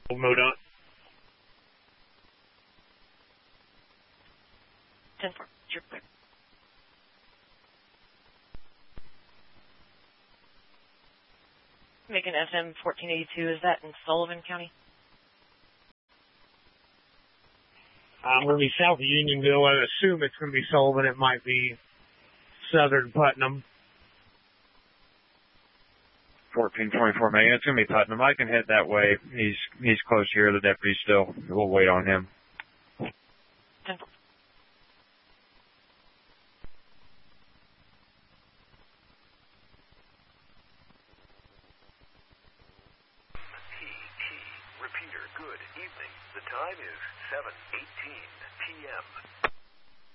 MoDOT. 10-4, you're clear. Making SM 1482, is that in Sullivan County? We'll be south of Unionville. I assume it's going to be Sullivan. It might be southern Putnam. 1424 Megan, it's going to be Putnam. I can head that way. He's close here. The deputy's still. We'll wait on him. 10-4. Repeater, good evening. The time is 7:18 p.m.